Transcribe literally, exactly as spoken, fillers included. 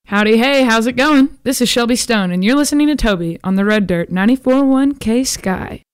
Howdy, hey, how's it going? This is Shelby Stone, and you're listening to Toby on the Red Dirt ninety-four point one K Sky.